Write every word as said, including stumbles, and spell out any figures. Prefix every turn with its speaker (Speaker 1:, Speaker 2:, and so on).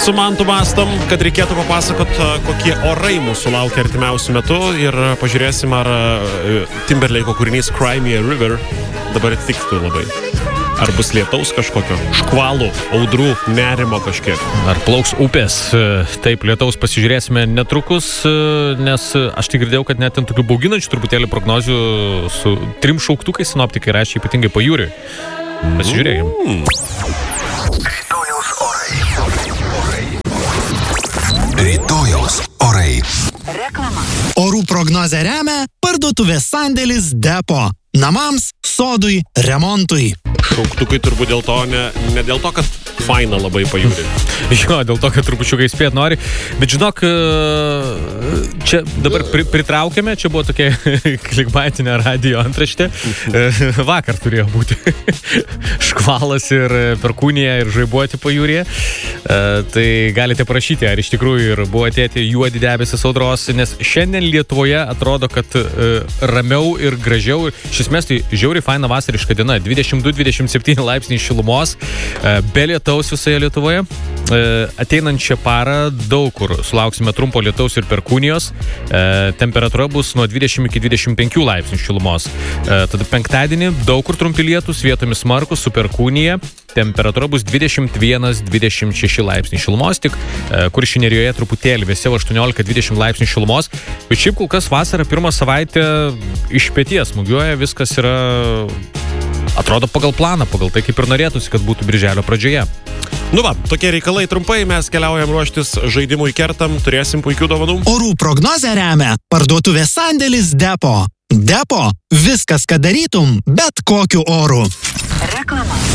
Speaker 1: su Mantu mastom, kad reikėtų papasakot, kokie orai mūsų laukia artimiausių metų ir pažiūrėsim, ar Timberlake'o kūrinys Cry Me a River dabar atitiktų labai. Ar bus lietaus kažkokio, škvalų, audrų, nerimo kažkiek.
Speaker 2: Ar plauks upės. Taip, lietaus pasižiūrėsime netrukus, nes aš tik girdėjau, kad net ten tokių bauginančių truputėlį prognozių su trim šauktukais sinoptikai rašė ypatingai pajūriui. Pasižiūrėjim. Mm.
Speaker 3: Rytojaus orai. Rytojaus orai.
Speaker 4: Reklama. Orų prognozę remia parduotuvės sandėlis Depo. Namams, sodui, remontui.
Speaker 1: Šauktukai turbūt dėl to, ne, ne dėl to, kad faina labai pajūri.
Speaker 2: Jo, dėl to, kad trupučiukai spėt nori. Bet žinok, čia dabar pri, pritraukėme, čia buvo tokia klikbaitinė radio antraštė. Vakar turėjo būti škvalas ir perkūnija ir žaibuoti pajūrėje. Tai galite parašyti, ar iš tikrųjų ir buvo atėti juodi debesis audros, nes šiandien Lietuvoje atrodo, kad ramiau ir gražiau. Iš esmės tai žiauriai faina vasariška diena. dvidešimt du dvidešimt septyni laipsniai šilumos, be lietaus visoje Lietuvoje. Ateinančią parą daug kur sulauksime trumpo lietaus ir perkūnijos. Temperatūra bus nuo dvidešimt iki dvidešimt penkių laipsnių šilumos. Tada penktadienį daug kur trumpi lietus, vietomis smarkus su perkūnija. Temperatūra bus dvidešimt vienas dvidešimt šeši laipsniai šilumos, tik Kuršių nerijoje truputėlį vėsiau aštuoniolika dvidešimt laipsnių šilumos. Bet šiaip kol kas vasara pirmą savaitę iš pieties smūgiuoja, viskas yra, atrodo, pagal planą, pagal tai, kaip ir norėtųsi, kad būtų birželio pradžioje.
Speaker 1: Nu va, tokie reikalai trumpai, mes keliaujam ruoštis žaidimui kertam, turėsim puikių dovanų.
Speaker 4: Orų prognozę remia parduotuvės sandėlis Depo. Depo, viskas, ką darytum, bet kokiu oru. Reklama.